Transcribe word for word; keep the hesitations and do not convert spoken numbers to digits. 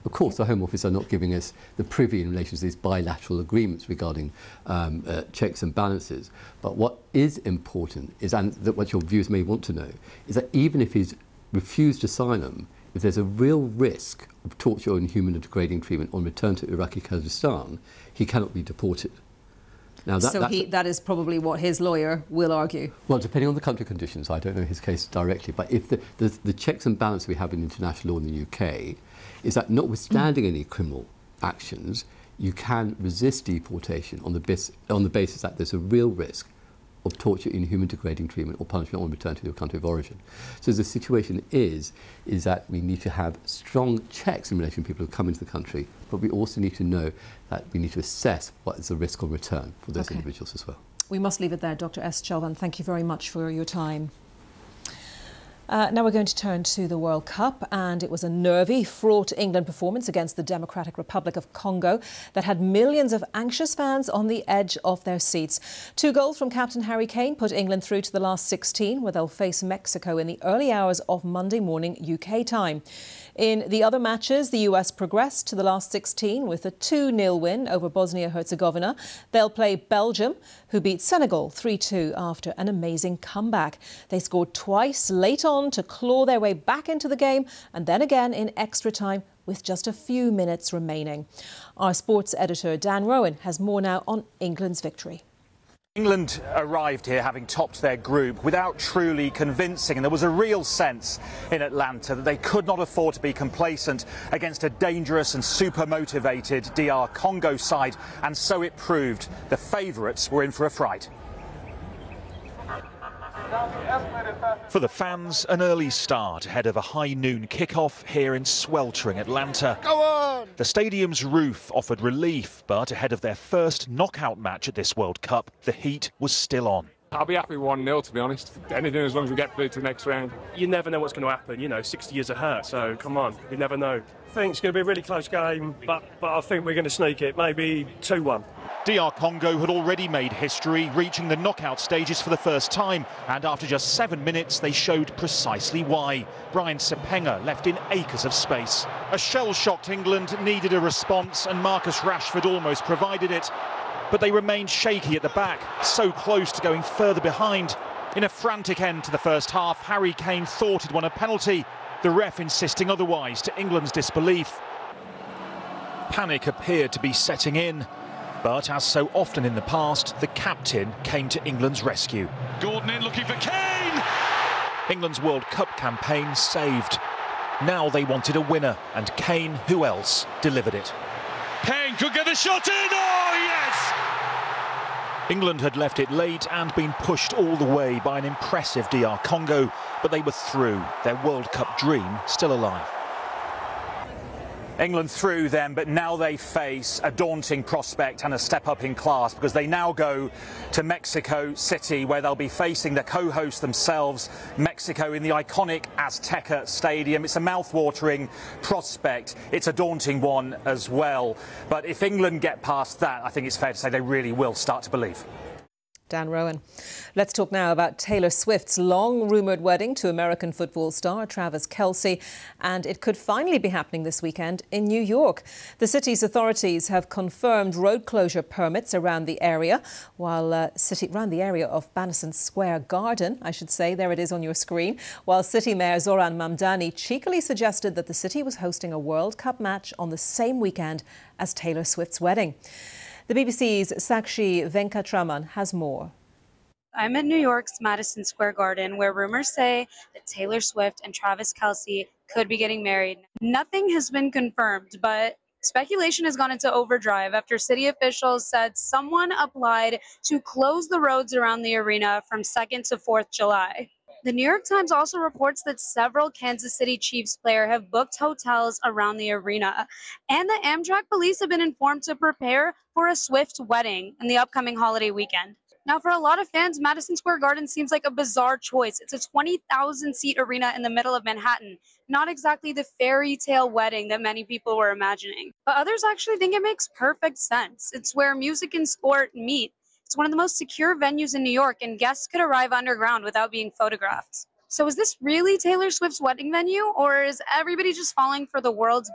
Of course, the Home Office are not giving us the privy in relation to these bilateral agreements regarding um, uh, checks and balances. But what is important is, and that what your viewers may want to know, is that even if he's refused asylum, if there's a real risk of torture or inhuman or degrading treatment on return to Iraqi Kurdistan, he cannot be deported. Now that, so he, that is probably what his lawyer will argue. Well, depending on the country conditions, I don't know his case directly, but if the, the, the checks and balances we have in international law in the U K is that notwithstanding mm. any criminal actions, you can resist deportation on the, bis on the basis that there's a real risk of torture, inhuman, degrading treatment or punishment on return to your country of origin. So the situation is, is that we need to have strong checks in relation to people who come into the country, but we also need to know that we need to assess what is the risk on return for those okay. individuals as well. We must leave it there. Doctor S. Chauhan, thank you very much for your time. Uh, now we're going to turn to the World Cup, and it was a nervy, fraught England performance against the Democratic Republic of Congo that had millions of anxious fans on the edge of their seats. Two goals from captain Harry Kane put England through to the last sixteen, where they'll face Mexico in the early hours of Monday morning U K time. In the other matches, the U S progressed to the last sixteen with a two nil win over Bosnia-Herzegovina. They'll play Belgium, who beat Senegal three two after an amazing comeback. They scored twice late on to claw their way back into the game, and then again in extra time with just a few minutes remaining. Our sports editor Dan Rowan has more now on England's victory. England arrived here having topped their group without truly convincing, and there was a real sense in Atlanta that they could not afford to be complacent against a dangerous and super motivated D R Congo side, and so it proved. The favourites were in for a fright. For the fans, an early start ahead of a high noon kickoff here in sweltering Atlanta. Go on! The stadium's roof offered relief, but ahead of their first knockout match at this World Cup, the heat was still on. I'll be happy with one nil, to be honest. Anything as long as we get through to the next round. You never know what's going to happen, you know, sixty years of hurt, so come on, you never know. I think it's going to be a really close game, but, but I think we're going to sneak it, maybe two one. D R Congo had already made history, reaching the knockout stages for the first time, and after just seven minutes they showed precisely why. Brian Sepenga left in acres of space. A shell-shocked England needed a response, and Marcus Rashford almost provided it. But they remained shaky at the back, so close to going further behind. In a frantic end to the first half, Harry Kane thought he'd won a penalty, the ref insisting otherwise to England's disbelief. Panic appeared to be setting in. But as so often in the past, the captain came to England's rescue. Gordon in looking for Kane! England's World Cup campaign saved. Now they wanted a winner, and Kane, who else, delivered it. Kane could get the shot in! Oh, yes! England had left it late and been pushed all the way by an impressive D R Congo, but they were through, their World Cup dream still alive. England through then, but now they face a daunting prospect and a step up in class, because they now go to Mexico City, where they'll be facing the co-host themselves, Mexico, in the iconic Azteca Stadium. It's a mouth-watering prospect. It's a daunting one as well. But if England get past that, I think it's fair to say they really will start to believe. Dan Rowan. Let's talk now about Taylor Swift's long-rumoured wedding to American football star Travis Kelce, and it could finally be happening this weekend in New York. The city's authorities have confirmed road closure permits around the area, while uh, city around the area of Bannister Square Garden, I should say. There it is on your screen. While City Mayor Zoran Mamdani cheekily suggested that the city was hosting a World Cup match on the same weekend as Taylor Swift's wedding. The B B C's Sakshi Venkatraman has more. I'm at New York's Madison Square Garden, where rumors say that Taylor Swift and Travis Kelce could be getting married. Nothing has been confirmed, but speculation has gone into overdrive after city officials said someone applied to close the roads around the arena from second to fourth July. The New York Times also reports that several Kansas City Chiefs players have booked hotels around the arena, and the Amtrak police have been informed to prepare for a Swift wedding in the upcoming holiday weekend. Now, for a lot of fans, Madison Square Garden seems like a bizarre choice. It's a twenty thousand seat arena in the middle of Manhattan, not exactly the fairy tale wedding that many people were imagining. But others actually think it makes perfect sense. It's where music and sport meet. It's one of the most secure venues in New York, and guests could arrive underground without being photographed. So is this really Taylor Swift's wedding venue, or is everybody just falling for the world's